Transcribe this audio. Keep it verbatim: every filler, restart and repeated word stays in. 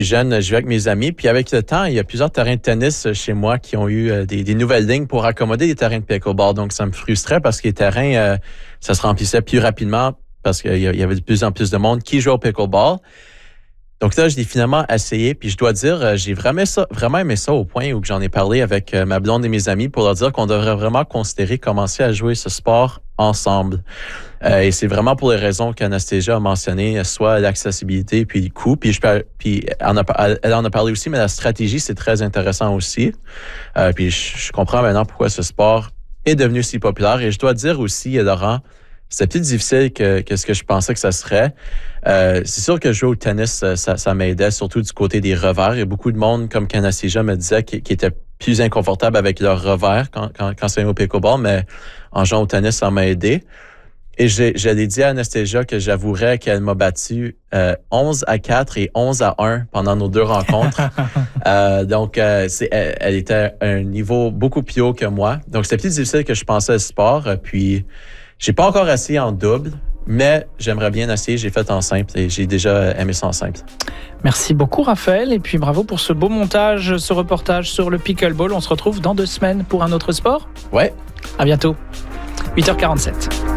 Jeune, je vais avec mes amis, puis avec le temps, il y a plusieurs terrains de tennis chez moi qui ont eu euh, des, des nouvelles lignes pour accommoder les terrains de pickleball. Donc, ça me frustrait parce que les terrains, euh, ça se remplissait plus rapidement parce qu'il y avait de plus en plus de monde qui jouait au pickleball. Donc là, je l'ai finalement essayé, puis je dois dire, euh, j'ai vraiment, ça, vraiment aimé ça au point où j'en ai parlé avec euh, ma blonde et mes amis pour leur dire qu'on devrait vraiment considérer commencer à jouer ce sport ensemble. Euh, et c'est vraiment pour les raisons qu'Anastasia a mentionnées, soit l'accessibilité puis le coût. Puis, je, puis elle, en a, elle en a parlé aussi, mais la stratégie, c'est très intéressant aussi. Euh, puis je, je comprends maintenant pourquoi ce sport est devenu si populaire. Et je dois dire aussi, Laurent, c'était plus difficile que, que ce que je pensais que ça serait. Euh, c'est sûr que jouer au tennis, ça, ça m'aidait, surtout du côté des revers. Il y a beaucoup de monde, comme Anastasia me disait, qui, qui était plus inconfortable avec leur revers quand, quand, quand c'est au pickleball, mais en jouant au tennis, ça m'a aidé. Et j'ai, j'allais dit à Anastasia que j'avouerais qu'elle m'a battu euh, onze à quatre et onze à un pendant nos deux rencontres. euh, donc, euh, c'est, elle, elle était à un niveau beaucoup plus haut que moi. Donc, c'était plus difficile que je pensais au sport. Puis, j'ai pas encore essayé en double, mais j'aimerais bien essayer. J'ai fait en simple et j'ai déjà aimé ça en simple. Merci beaucoup, Raphaël. Et puis, bravo pour ce beau montage, ce reportage sur le pickleball. On se retrouve dans deux semaines pour un autre sport. Ouais. À bientôt. huit heures quarante-sept.